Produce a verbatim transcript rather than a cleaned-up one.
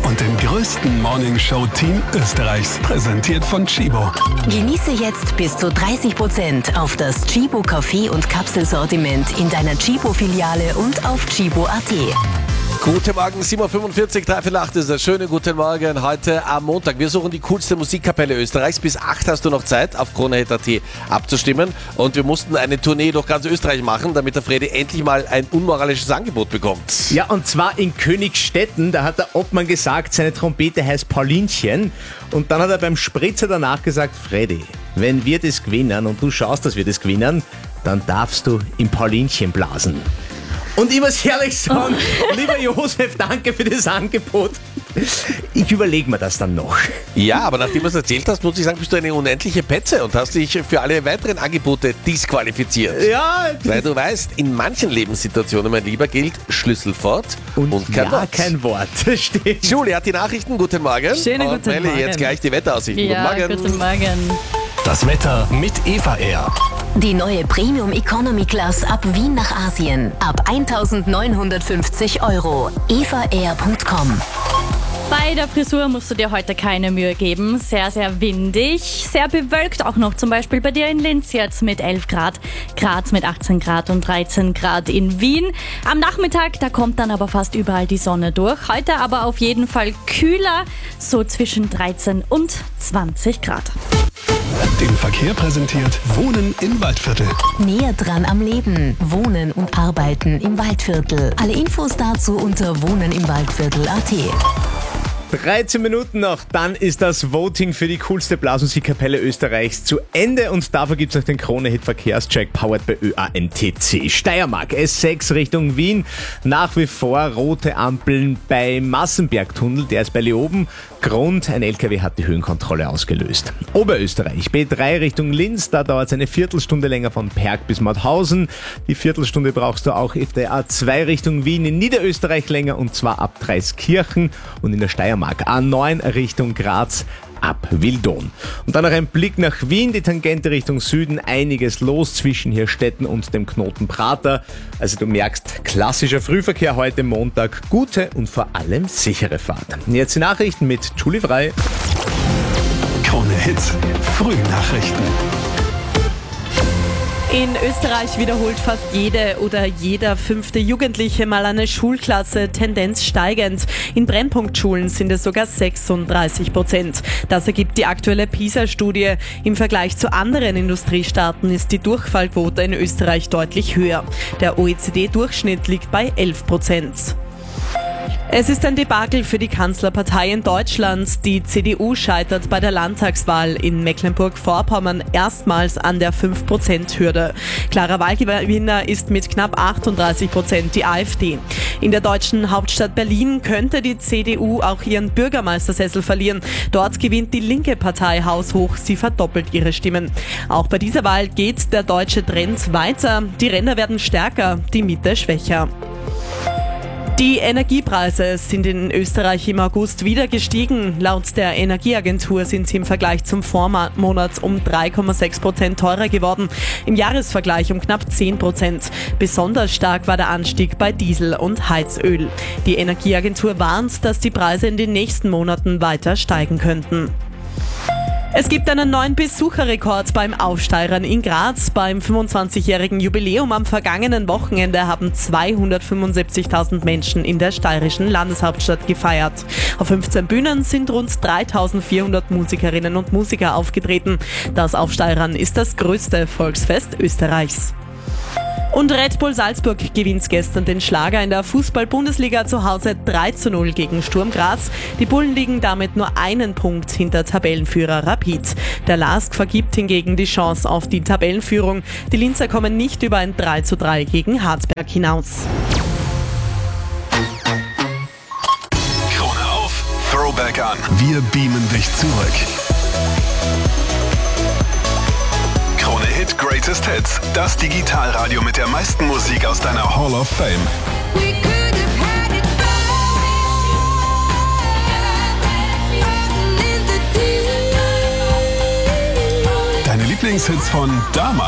und dem größten Morningshow-Team Österreichs. Präsentiert von Tchibo. Genieße jetzt bis zu dreißig Prozent auf das Tchibo Kaffee- und Kapselsortiment in deiner Tchibo-Filiale und auf tchibo punkt at. Guten Morgen, sieben Uhr fünfundvierzig, drei Viertel acht ist der schöne guten Morgen heute am Montag. Wir suchen die coolste Musikkapelle Österreichs. Bis acht hast du noch Zeit, auf kronehit punkt at abzustimmen. Und wir mussten eine Tournee durch ganz Österreich machen, damit der Fredi endlich mal ein unmoralisches Angebot bekommt. Ja, und zwar in Königstetten. Da hat der Obmann gesagt, seine Trompete heißt Paulinchen. Und dann hat er beim Spritzer danach gesagt, Fredi, wenn wir das gewinnen und du schaust, dass wir das gewinnen, dann darfst du im Paulinchen blasen. Und ich muss ehrlich sagen, oh. lieber Josef, danke für das Angebot. Ich überlege mir das dann noch. Ja, aber nachdem du es erzählt hast, muss ich sagen, bist du eine unendliche Petze und hast dich für alle weiteren Angebote disqualifiziert. Ja. Weil du weißt, in manchen Lebenssituationen, mein Lieber, gilt Schlüssel fort und, und kein ja, Wort. kein Wort. Stimmt. Julie hat die Nachrichten. Guten Morgen. Schönen und guten Melli, Morgen. jetzt gleich die Wetteraussichten. Ja, guten Morgen. Guten Morgen. Das Wetter mit Eva Air. Die neue Premium Economy Class ab Wien nach Asien. Ab eintausendneunhundertfünfzig Euro. eva air punkt com. Bei der Frisur musst du dir heute keine Mühe geben. Sehr, sehr windig, sehr bewölkt auch noch. Zum Beispiel bei dir in Linz jetzt mit elf Grad, Graz mit achtzehn Grad und dreizehn Grad in Wien. Am Nachmittag, da kommt dann aber fast überall die Sonne durch. Heute aber auf jeden Fall kühler, so zwischen dreizehn und zwanzig Grad. Den Verkehr präsentiert Wohnen im Waldviertel. Näher dran am Leben. Wohnen und Arbeiten im Waldviertel. Alle Infos dazu unter wohnen im Waldviertel punkt at. dreizehn Minuten noch, dann ist das Voting für die coolste Blasmusikkapelle Österreichs zu Ende und dafür gibt es noch den Kronehit Verkehrscheck powered bei Ö A N T C. Steiermark, S sechs Richtung Wien, nach wie vor rote Ampeln beim Massenbergtunnel, der ist bei Leoben. Grund, ein L K W hat die Höhenkontrolle ausgelöst. Oberösterreich, B drei Richtung Linz, da dauert es eine Viertelstunde länger von Perg bis Mauthausen. Die Viertelstunde brauchst du auch auf der A zwei Richtung Wien, in Niederösterreich länger und zwar ab Dreiskirchen und in der Steiermark A neun Richtung Graz ab Wildon. Und dann noch ein Blick nach Wien, die Tangente Richtung Süden, einiges los zwischen Hirstetten und dem Knoten Prater. Also du merkst, klassischer Frühverkehr heute Montag, gute und vor allem sichere Fahrt. Jetzt die Nachrichten mit Julie Frei. Krone Hits, Frühnachrichten. In Österreich wiederholt fast jede oder jeder fünfte Jugendliche mal eine Schulklasse, Tendenz steigend. In Brennpunktschulen sind es sogar sechsunddreißig Prozent. Das ergibt die aktuelle PISA-Studie. Im Vergleich zu anderen Industriestaaten ist die Durchfallquote in Österreich deutlich höher. Der O E C D-Durchschnitt liegt bei elf Prozent. Es ist ein Debakel für die Kanzlerpartei in Deutschland. Die C D U scheitert bei der Landtagswahl in Mecklenburg-Vorpommern erstmals an der fünf Prozent Hürde. Klarer Wahlgewinner ist mit knapp achtunddreißig Prozent die A f D. In der deutschen Hauptstadt Berlin könnte die C D U auch ihren Bürgermeistersessel verlieren. Dort gewinnt die linke Partei haushoch. Sie verdoppelt ihre Stimmen. Auch bei dieser Wahl geht der deutsche Trend weiter. Die Ränder werden stärker, die Mitte schwächer. Die Energiepreise sind in Österreich im August wieder gestiegen. Laut der Energieagentur sind sie im Vergleich zum Vormonat um drei Komma sechs Prozent teurer geworden. Im Jahresvergleich um knapp zehn Prozent. Besonders stark war der Anstieg bei Diesel und Heizöl. Die Energieagentur warnt, dass die Preise in den nächsten Monaten weiter steigen könnten. Es gibt einen neuen Besucherrekord beim Aufsteirern in Graz. Beim fünfundzwanzigjährigen Jubiläum am vergangenen Wochenende haben zweihundertfünfundsiebzigtausend Menschen in der steirischen Landeshauptstadt gefeiert. Auf fünfzehn Bühnen sind rund dreitausendvierhundert Musikerinnen und Musiker aufgetreten. Das Aufsteirern ist das größte Volksfest Österreichs. Und Red Bull Salzburg gewinnt gestern den Schlager in der Fußball-Bundesliga zu Hause drei zu null gegen Sturm Graz. Die Bullen liegen damit nur einen Punkt hinter Tabellenführer Rapid. Der LASK vergibt hingegen die Chance auf die Tabellenführung. Die Linzer kommen nicht über ein drei zu drei gegen Harzberg hinaus. Krone auf, Throwback an. Wir beamen dich zurück. Krone Hit Greatest Hits. Das Digitalradio mit der meisten Musik aus deiner Hall of Fame. Deine Lieblingshits von damals.